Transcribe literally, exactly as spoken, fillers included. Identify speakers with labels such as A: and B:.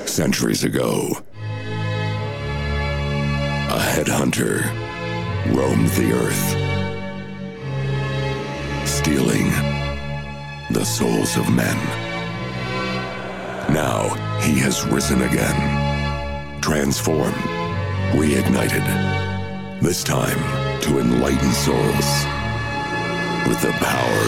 A: Centuries ago, a headhunter roamed the earth, stealing the souls of men. Now he has risen again, transformed, reignited, this time to enlighten souls with the power